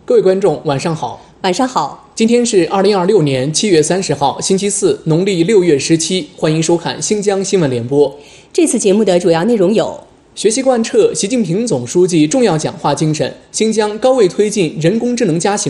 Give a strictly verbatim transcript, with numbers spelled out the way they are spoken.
各位观众，晚上好。 晚上好。 今天是二零二六年七月三十号，星期四，农历六月十七。欢迎收看新疆新闻联播。 这次节目的主要内容有： 学习贯彻习近平总书记重要讲话精神，新疆高位推进人工智能加行